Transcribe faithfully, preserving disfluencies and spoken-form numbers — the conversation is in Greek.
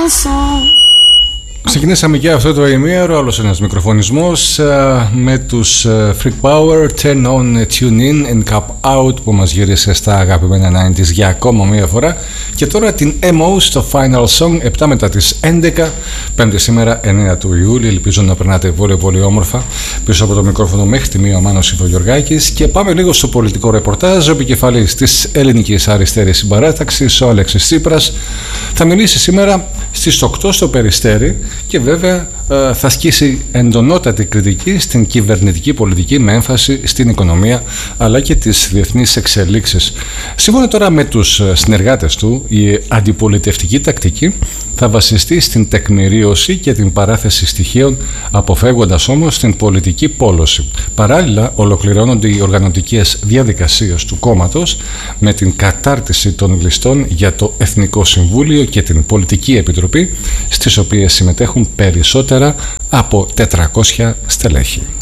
Ξεκινήσαμε και αυτό το ημίωρο, άλλος ένας μικροφωνισμός με τους Freak Power, Turn On, Tune In and Cap Out που μας γύρισε στα αγαπημένα ενενήντα για ακόμα μία φορά. Και τώρα την εμ ο στο Final Song, επτά μετά τις έντεκα, πέμπτη σήμερα, εννέα του Ιούλη. Ελπίζω να περνάτε πολύ πολύ όμορφα. Πίσω από το μικρόφωνο μέχρι τη μία ο Μάνος Ιβογιοργάκης. Και πάμε λίγο στο πολιτικό ρεπορτάζ. Ο επικεφαλής της Ελληνικής Αριστερής Συμπαράταξης, ο Αλέξης Τσίπρας, θα μιλήσει σήμερα στις οκτώ στο Περιστέρι και βέβαια θα ασκήσει εντονότατη κριτική στην κυβερνητική πολιτική με έμφαση στην οικονομία αλλά και τις διεθνείς εξελίξεις. Σύμφωνα τώρα με τους συνεργάτες του, η αντιπολιτευτική τακτική θα βασιστεί στην τεκμηρίωση και την παράθεση στοιχείων, αποφεύγοντας όμως την πολιτική πόλωση. Παράλληλα, ολοκληρώνονται οι οργανωτικές διαδικασίες του κόμματος με την κατάρτιση των ληστών για το Εθνικό Συμβούλιο και την Πολιτική Επιτροπή, στις οποίες συμμετέχουν περισσότερα από τετρακόσια στελέχη.